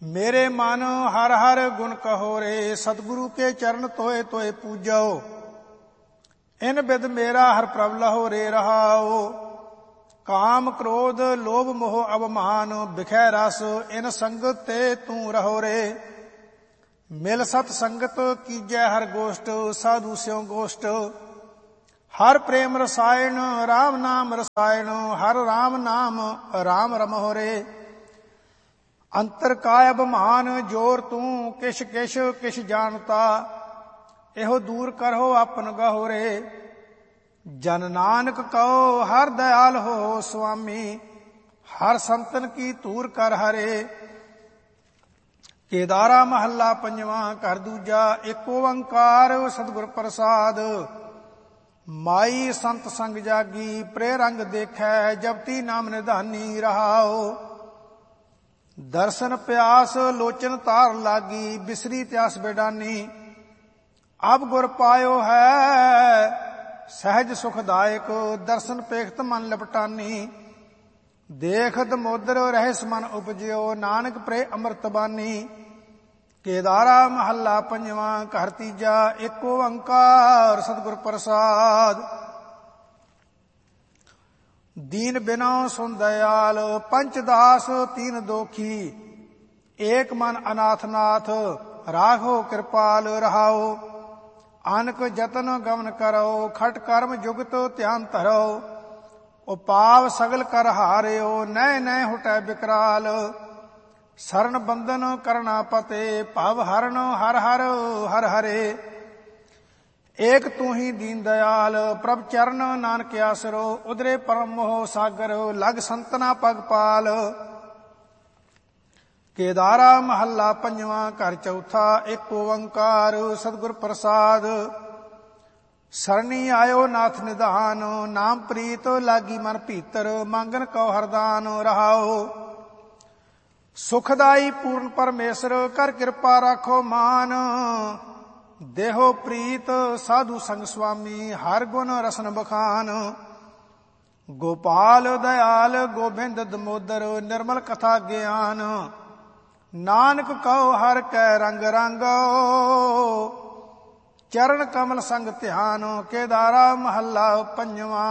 मेरे मन हर हर गुण कहो रे, सतगुरु के चरण तोए तोए पूजो। इन बिद मेरा हर प्रभ लहो रे रहाओ। काम क्रोध लोभ मोह अवमान, बिखै रस इन संगत ते तू रहो रे। मिल सत संगत कीजै हर गोष्ठ, साधु स्यों गोष्ठ। हर प्रेम रसायन राम नाम रसायन, हर राम नाम राम रमहो रे। अंतर काय अभिमान जोर तू, किश किश किश जानता। एहो दूर करहो आपन गहो रे। जन नानक कहो हर दयाल हो स्वामी, हर संतन की तूर कर हरे। केदारा महला पंजवा घर दूजा, एक ओंकार सतगुर प्रसाद। माई संत संग जागी, प्रे रंग देखै, जपती नाम निधानी रहाओ। दर्शन प्यास लोचन तार लागी, बिसरी त्यास बेडानी। अब गुर पायो है सहज सुखदायक, दर्शन पेखत मन लपटानी। देखत मोदर रहस मन उपजयो, नानक प्रे अमृत बानी। केदारा महला पंजवा घर तीजा, एक ओंकार सतगुर प्रसाद। दीन बिना सुन दयाल, पंचदास तीन दोखी। एक मन अनाथ नाथ, राघो कृपाल रहाओ। आनक जतन गमन करो, खट कर्म जुगत ध्यान धरो। उपाव सगल कर हारियो, नय नय हुटै बिकराल। शरण बंधन करना पते, भव हरण हर हर हर हरे। एक तू ही दीन दयाल, प्रभ चरण नानक आसरो। उदरे परम मोह सागर, लग संतना पग पाल। केदारा महला पंजवा घर चौथा, एक ओंकार सतगुर प्रसाद। सरनी आयो नाथ निधान, नाम प्रीत लागी मन भीतर। मांगन कौ हरदान रहाओ। सुखदाई पूर्ण परमेश्वर, कर कृपा राखो मान। देहो प्रीत साधु संग स्वामी, हर गुण रसन बखान। गोपाल दयाल गोबिंद दमोदर, निर्मल कथा ज्ञान। नानक कहो हर कै रंग रंगो, चरण कमल संग ध्यान। केदारा महला पंजवा।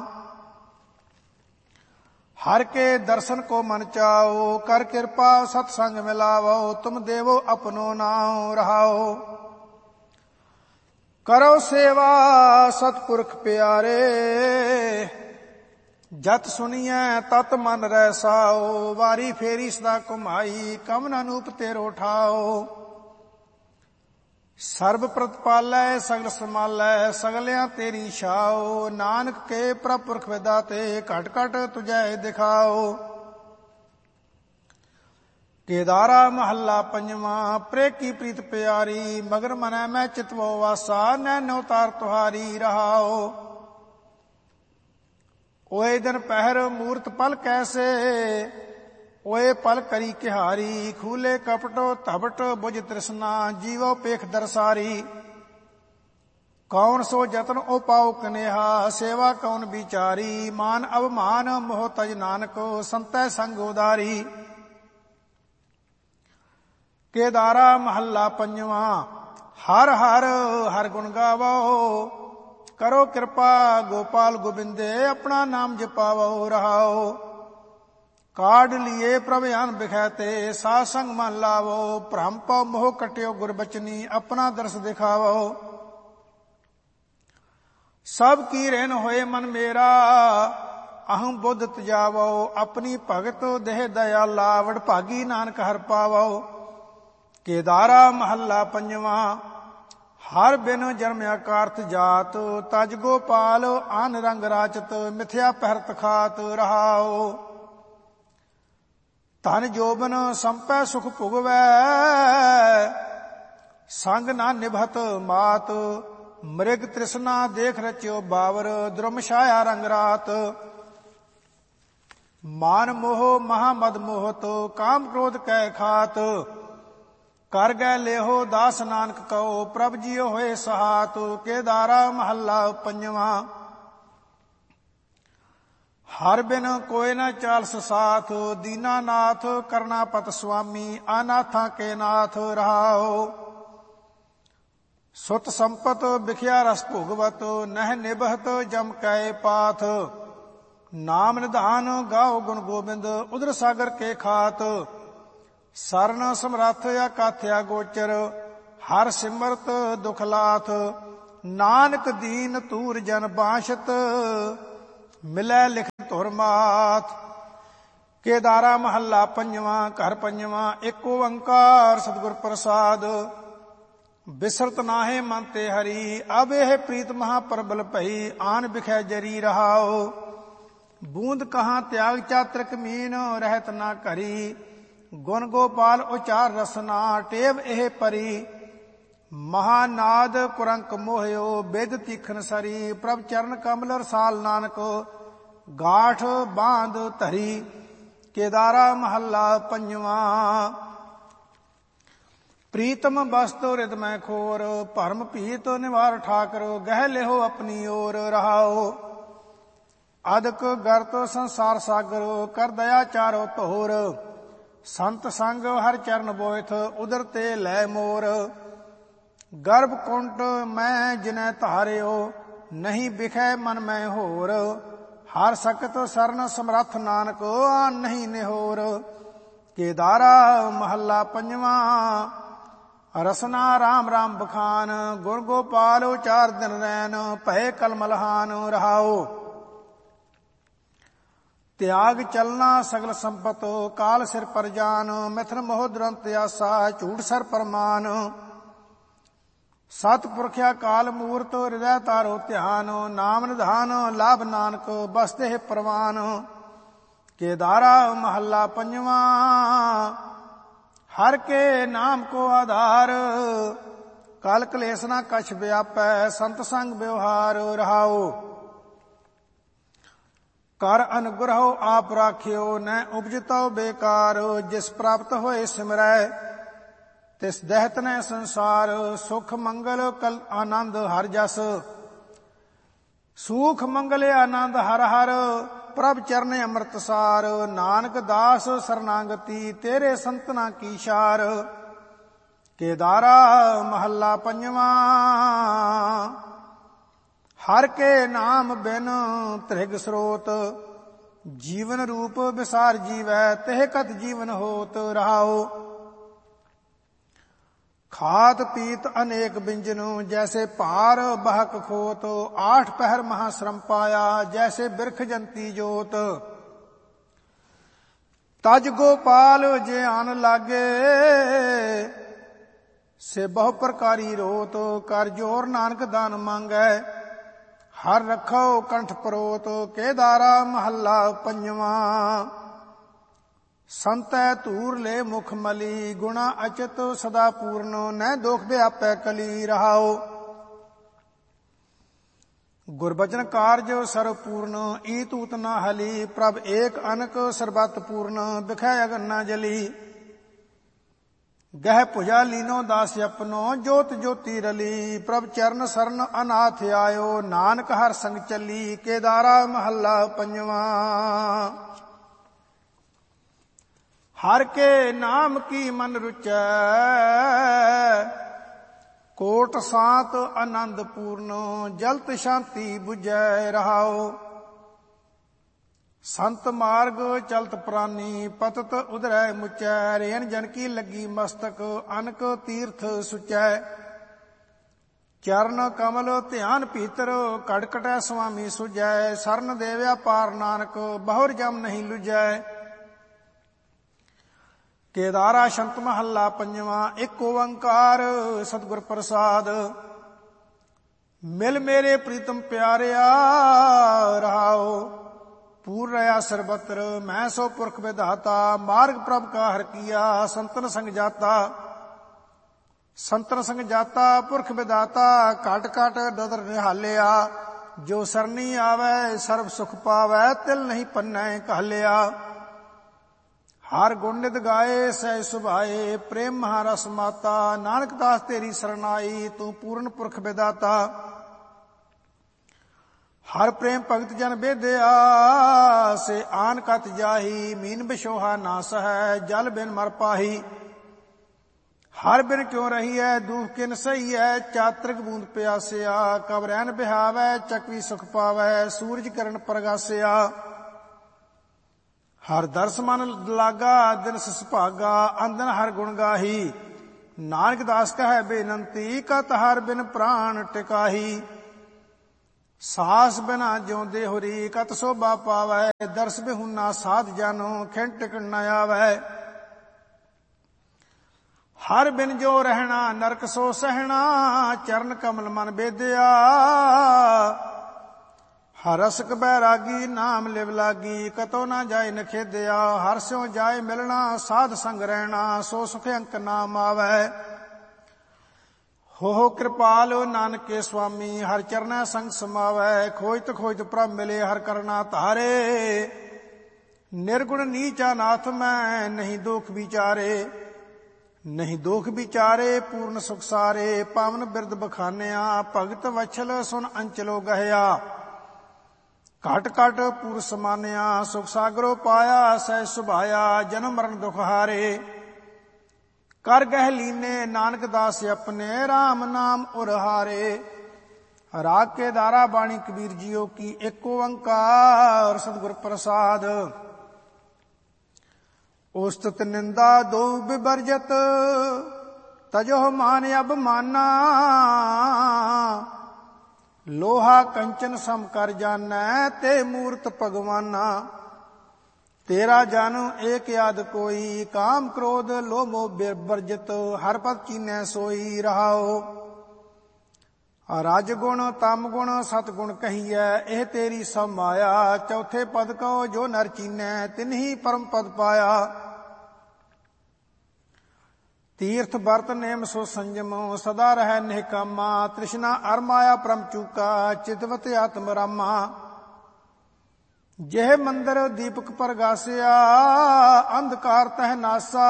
हर के दर्शन को मन चाओ, कर कृपा सत्संग मिलावो। तुम देवो अपनो नाम रहाओ। करो सेवा सतपुरख प्यारे, जत सुनिए तत मन रसाओ। वारी फेरी सदा कुमाई, कमन अनूप तेरो ठाओ। सर्ब प्रतिपालै सगल संभालै, सगलियां तेरी छाओ। नानक के प्रभ पुरख विदाते, घट घट तुझै दिखाओ। केदारा महला पंजवा। प्रे की प्रीत प्यारी, मगर मनै मैं चितवो वासा। नैनो तार तुहारी रहाओ। ओए दिन पहर मूरत पल कैसे, ओए पल करी किहारी। खूले कपट धबट बुझ तृष्णा, जीवो पेख दरसारी। कौन सो जतन ओ पाओ कनेहा, सेवा कौन बिचारी। मान अवमान मोह तज नानक, संतै संग उदारी। केदारा महला पंजवा। हर हर हर गुण गावो, करो कृपा गोपाल गोबिंदे। अपना नाम जपावो रहाओ। काढ़ लिए प्रभ आन बिखैते, साध संग मन लावो। भ्रम पौ मोह कट्यो गुरबचनी, अपना दर्श दिखावो। सब की रहन होए मन मेरा, अहम बुद्ध तजावो। अपनी भगत देह दयाला, वडभागी नानक हर पावो। केदारा महला पंजवा। हर बिन जन्मया कारत जात, तज गोपाल आन रंग राचत। मिथ्या पहरत खात रहाओ। धन जोबन संपै सुख भुगवै, संग ना निभत मात। मृग तृष्णा देख रच्यो बावर, द्रुम छाया रंग रात। मान मोह महामद मोहत, काम क्रोध कै खात। कर गै लेहो दास नानक कहो, प्रभ जियो होए सहात। केदारा महला पंजवा। ਹਰ ਬਿਨ ਕੋਇ ਨ ਚਾਲਸ ਸਾਥ, ਦੀਨਾਨਾਥ ਕਰਨਾਪਤ ਸੁਆਮੀ, ਅਨਾਥਾਂ ਕੇ ਨਾਥ ਰਹਾਓ। ਸੁਤ ਸੰਪਤ ਬਿਖਿਆ ਰਸ ਭੋਗਵਤ, ਨਹਿ ਨਿਭਤ ਜਮ ਕੈ ਪਾਥ। ਨਾਮ ਨਿਧਾਨ ਗਾਓ ਗੁਣ ਗੋਬਿੰਦ, ਉਦਰ ਸਾਗਰ ਕੇ ਖਾਤ। ਸਰਨ ਸਮਰੱਥ ਅਕਾਥਿਆ ਗੋਚਰ, ਹਰ ਸਿਮਰਤ ਦੁਖ ਲਾਥ। ਨਾਨਕ ਦੀਨ ਤੂਰ ਜਨ ਬਾਸ਼ਤ, ਮਿਲੈ ਲਿਖ ਧੁਰ ਮਾਥ। ਕੇਦਾਰਾ ਮਹੱਲਾ ਪੰਜਵਾਂ। ਘਰ ਪੰਜਵਾਂ। ਏਕ ਓੰਕਾਰ ਸਤਿਗੁਰ ਪ੍ਰਸਾਦ, ਬਿਸਰਤ ਨਾਹਿ ਮਨ ਤੇ ਹਰੀ। ਅਬ ਇਹ ਪ੍ਰੀਤ ਮਹਾ ਪ੍ਰਬਲ ਭਈ, ਆਨ ਬਿਖੈ ਜਰੀ ਰਹਾਓ। ਬੂੰਦ ਕਹਾਂ ਤਿਆਗ ਚਾਤਰ ਕਮੀਨ, ਰਹਿਤ ਨਾ ਕਰੀ। ਗੁਣ ਗੋਪਾਲ ਉਚਾਰ ਰਸਨਾ, ਟੇਵ ਇਹ ਪਰੀ। ਮਹਾਨਾਦ ਕੁਰੰਕ ਮੋਹਿਓ, ਬਿਦ ਤੀਖਨ ਸਰੀ। ਪ੍ਰਭ ਚਰਨ ਕਮਲ ਰਸਾਲ ਨਾਨਕ, ਗਾਠ ਬਾਂਧ ਧਰੀ। ਕੇਦਾਰਾ ਮਹੱਲਾ ਪੰਜਵਾਂ। ਪ੍ਰੀਤਮ ਬਸਤੁ ਰਿਦ ਮੈਂ ਖੋਰ, ਭਰਮ ਭੀਤ ਨਿਵਾਰ ਠਾਕਰ। ਗਹਿ ਲਿਹੋ ਆਪਣੀ ਓਰ ਰਹਾਓ। ਅਦਕ ਗਰਤ ਸੰਸਾਰ ਸਾਗਰ, ਕਰ ਦਇਆ ਚਾਰੋ ਧੋਰ। ਸੰਤ ਸੰਗ ਹਰ ਚਰਨ ਬੋਇਥ, ਉਦਰ ਤੇ ਲੈ ਮੋਰ। ਗਰਭ ਕੁੰਟ ਮੈਂ ਜਿਨੈ ਧਾਰਿਓ, ਨਹੀਂ ਬਿਖੈ ਮਨ ਮੈਂ ਹੋਰ। ਹਰ ਸਕਤ ਸਰਨ ਸਮਰੱਥ ਨਾਨਕ, ਆਨ ਨਹੀਂ ਨਿਹੋਰ। ਕੇਦਾਰਾ ਮਹੱਲਾ ਪੰਜਵਾਂ। ਰਸਨਾ ਰਾਮ ਰਾਮ ਬਖਾਨ, ਗੁਣ ਗੋਪਾਲ ਉਚਾਰ ਦਿਨ ਰੈਨ। ਭਏ ਕਲਮਲਹਾਨ ਰਹਾਓ। ਤਿਆਗ ਚਲਨਾ ਸਗਲ ਸੰਪਤ, ਕਾਲ ਸਿਰ ਪਰ ਜਾਨ। ਮਿਥਨ ਮੋਹ ਦੁਰੰਤ ਆਸਾ, ਝੂਠ ਸਰ ਪਰਮਾਨ। ਸਤਿਪੁਰਖਿਆ ਕਾਲ ਮੂਰਤ, ਹਿਰਦੈ ਤਾਰੋ ਧਿਆਨ। ਨਾਮ ਨਿਧਾਨ ਲਾਭ ਨਾਨਕ, ਬਸਦੇ ਪ੍ਰਵਾਨ। ਕੇਦਾਰਾ ਮਹੱਲਾ ਪੰਜਵਾਂ। ਹਰ ਕੇ ਨਾਮ ਕੋ ਆਧਾਰ, ਕਲ ਕਲੇਸ਼ ਨਾ ਕਛ ਵਿਆਪੈ। ਸੰਤ ਸੰਗ ਵਿਵਹਾਰ ਰਹਾਓ। ਕਰ ਅਨੁਗ੍ਰਹੋ ਆਪ ਰਾਖਿਓ, ਨੈ ਉਪਜਿਤੋ ਬੇਕਾਰ। ਜਿਸ ਪ੍ਰਾਪਤ ਹੋਏ ਸਿਮਰੈ, ਤਿਸ ਦਹਿਤ ਨੈ ਸੰਸਾਰ। ਸੁਖ ਮੰਗਲ ਕਲ ਆਨੰਦ ਹਰ ਜਸ, ਸੁਖ ਮੰਗਲ ਆਨੰਦ ਹਰ ਹਰ। ਪ੍ਰਭ ਚਰਨ ਅੰਮ੍ਰਿਤ ਸਾਰ। ਨਾਨਕ ਦਾਸ ਸਰਨਾਗਤੀ, ਤੇਰੇ ਸੰਤਨਾ ਕੀ ਸ਼ਾਰ। ਕੇਦਾਰਾ ਮਹੱਲਾ ਪੰਜਵਾਂ। ਹਰ ਕੇ ਨਾਮ ਬਿਨ ਤ੍ਰਿਗ ਸਰੋਤ, ਜੀਵਨ ਰੂਪ ਵਿਸਾਰ ਜੀਵੈ। ਤਿਹ ਕਤ ਜੀਵਨ ਹੋਤ ਰਹਾਓ। ਖਾਤ ਪੀਤ ਅਨੇਕ ਬਿੰਜਨੁ, ਜੈਸੇ ਭਾਰ ਬਹਕ ਖੋਤ। ਆਠ ਪਹਿਰ ਮਹਾ ਸ਼ਰਮ ਪਾਇਆ, ਜੈਸੇ ਬਿਰਖ ਜੰਤੀ ਜੋਤ। ਤਜ ਗੋਪਾਲ ਜੇ ਆਨ ਲਾਗੇ, ਸੇ ਬਹੁ ਪ੍ਰਕਾਰੀ ਰੋਤ। ਕਰ ਜੋਰ ਨਾਨਕ ਦਾਨ ਮੰਗੈ, ਹਰ ਰੱਖੋ ਕੰਠ ਪਰੋਤ। ਕੇਦਾਰਾ ਮਹੱਲਾ ਪੰਜਵਾਂ। ਸੰਤੈ ਧੂਰ ਲੈ ਮੁਖ ਮਲੀ, ਗੁਣਾ ਅਚਿਤ ਸਦਾ ਪੂਰਨ। ਨੈ ਦੋਖ ਵਿਆਪੈ ਕਲੀ ਰਹਾਓ। ਗੁਰਬਚਨ ਕਾਰਜ ਸਰਬ ਪੂਰਨ, ਈ ਤੂਤ ਨਾ ਹਲੀ। ਪ੍ਰਭ ਏਕ ਅਨਕ ਸਰਬਤ ਪੂਰਨ, ਬਿਖੈ ਅਗਨ ਨਾ ਜਲੀ। ਗਹਿ ਭੁਜਾ ਲੀਨੋ ਦਾਸ ਆਪਨੋ, ਜੋਤ ਜੋਤੀ ਰਲੀ। ਪ੍ਰਭ ਚਰਨ ਸਰਨ ਅਨਾਥ ਆਇਓ, ਨਾਨਕ ਹਰ ਸੰਗ ਚੱਲੀ। ਕੇਦਾਰਾ ਮਹੱਲਾ ਪੰਜਵਾਂ। ਹਰ ਕੇ ਨਾਮ ਕੀ ਮਨ ਰੁਚੈ, ਕੋਟ ਸਾਤ ਆਨੰਦ ਪੂਰਨ। ਜਲਤ ਸ਼ਾਂਤੀ 부ਝੈ ਰਹਾਓ। ਸੰਤ ਮਾਰਗ ਚਲਤ ਪ੍ਰਾਨੀ, ਪਤਤ ਉਧਰੈ ਮੁਚੈ। ਰੇਨ ਜਨ ਕੀ ਲੱਗੀ ਮਸਤਕ, ਅਨਕ ਤੀਰਥ ਸੁਚੈ। ਚਰਨ ਕਮਲ ਧਿਆਨ ਭੀਤਰ, ਕੜਕਟੈ ਸੁਆਮੀ ਸੁਝੈ। ਸਰਨ ਦੇਵਿਆ ਪਾਰ ਨਾਨਕ, ਬਹੁਰ ਜਮ ਨਹੀਂ ਲੁਝੈ। ਕੇਦਾਰਾ ਸ਼ੰਤ ਮਹੱਲਾ ਪੰਜਵਾਂ। ਏਕ ਓੰਕਾਰ ਸਤਿਗੁਰ ਪ੍ਰਸਾਦ, ਮਿਲ ਮੇਰੇ ਪ੍ਰੀਤਮ ਪਿਆਰਿਆ ਰਹਾਓ। ਪੂਰ ਰਹਾ ਸਰਬਤਰ, ਮੈਂ ਸੋ ਪੁਰਖ ਵਿਧਾਤਾ। ਮਾਰਗ ਪ੍ਰਭ ਕਾ ਹਰ ਕੀਆ, ਸੰਤਨ ਸੰਗ ਜਾਤਾ। ਸੰਤਨ ਸੰਗ ਜਾਤਾ ਪੁਰਖ ਵਿਧਾਤਾ, ਘਟ ਘਟ ਦਦਰ ਨਿਹਾਲਿਆ। ਜੋ ਸਰਨੀ ਆਵੈ ਸਰਬ ਸੁਖ ਪਾਵੈ, ਤਿਲ ਨਹੀਂ ਪੰਨੈ ਕਹਲਿਆ। ਹਰ ਗੁਣ ਨਿਤ ਗਾਏ ਸਹਿ ਸੁਭਾਏ, ਪ੍ਰੇਮ ਮਹਾਰਸ ਮਾਤਾ। ਨਾਨਕ ਦਾਸ ਤੇਰੀ ਸਰਨਾਈ, ਤੂੰ ਪੂਰਨ ਪੁਰਖ ਵਿਦਾਤਾ। हर प्रेम भगत जन बेदया से आन कत जाही मीन बिशोहा नास है जल बिन मर पाही। हर बिन क्यों रही है दुख किन सही है चातृक बूंद प्यासिया कब रैन बिहावै चकवी सुख पावै सूरज किरण प्रगासिया। हर दर्श मन लागा दिन सुभागा अंदन हर गुण गाही नानक दास कह बेनंती कत हर बिन प्राण टिकाही। सास बिना ज्योंदे होरी कत शोभा पावै दर्श बिहुना साध जानो खिन टिकन न आवै। हर बिन जो रहना नरक सो सहना चरण कमल मन बेदया। हर रसक बैरागी नाम लिव लागी कतो ना जाए नखेदया। हर स्यों जाए मिलना साध संग रहना सो सुख अंक नाम आवै। हो कृपाल नानक के स्वामी हर चरण संग समावै। खोजत खोजत प्रभ मिले हर करना तारे निर्गुण नीचा नाथ मैं नहीं दोख विचारे। नहीं दोख विचारे पूर्ण सुख सारे पावन बिरद बखानिया भगत वछल सुन अंचलो गहया। घट घट पूर समानिया सुख सागरो पाया सह सुभाया जन्म मरण दुख हारे। कर गह लीने नानक दास अपने राम नाम उरहारे। राग के दारा बाणी कबीर जियो की एको ओंकार सतगुर प्रसाद। उस्तत निंदा दो बिबरजत तजो मान अब माना। लोहा कंचन सम कर जानै ते मूर्त भगवाना। तेरा जानु एक याद कोई काम क्रोध लोभ बिरबरजत हर पद कीनै सोई रहाओ। राजगुण तम गुण सतगुण कहिए एह तेरी सब माया। चौथे पद कहो जो नर चीनै तिन्ही परम पद पाया। तीर्थ बरत नेम सो संयम सदा रहै निहकामा। तृष्णा अर माया परम चूका चितवत आत्म रामा। जह मंदिर दीपक प्रगासिया अंधकार तह नासा।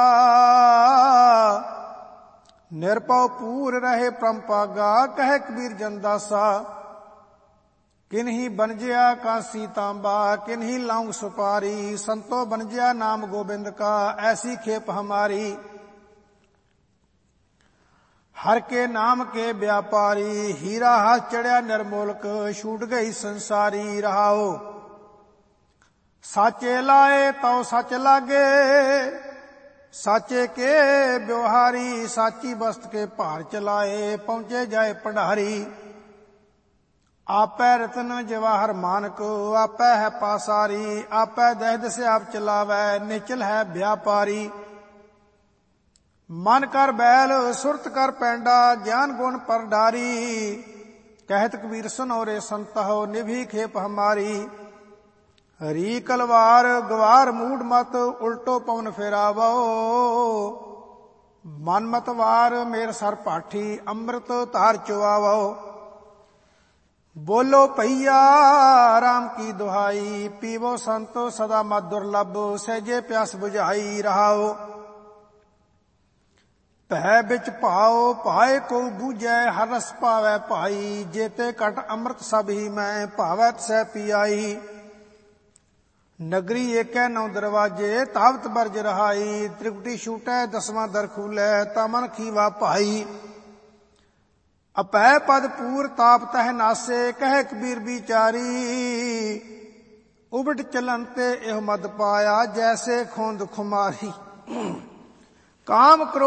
निरपौ पूर रहे परम पागा कह कबीर जनदासा। किन्ही बनजिया कांसी तांबा किन्ही लौंग सुपारी। संतो बनजिया नाम गोबिंद का ऐसी खेप हमारी। हर के नाम के व्यापारी हीरा हाथ चढ़िया निर्मोलक छूट गई संसारी रहाओ। साचे लाए तो सच लागे साचे के ब्योहारी। साची बस्त के भार चलाए पहुंचे जाए भंडारी। आपै रतन जवाहर मानक आपै है पासारी। आपै दह दस आप चलावै निचल है व्यापारी। मन कर बैल सुरत कर पैंडा ज्ञान गुण पर डारी। कहत कबीर सुनो रे संत हो निभी खेप हमारी। हरी कलवार गवार मूड मत उल्टो पवन फेरावो। मन मत वार मेर सर पाठी अमृत तार चुआवो। बोलो भैया राम की दुहाई पीवो संतो सदा मत दुर्लभ सहजे प्यास बुझाई रहाओ। भै बिच भाओ भाए को बूझै हर रस पावै भाई। जेते कट अमृत सब ही मैं भावै सह पियाई। नगरी एकै नौ दरवाजे तावत बरज रहाई। त्रिकुटी छूटै दसवां दर खूलै तमन खीवा भाई। अपै पद पूर ताप तह नासे कह कबीर बिचारी। उबट चलन ते एह मद पाया जैसे खोंद खुमारी। काम करो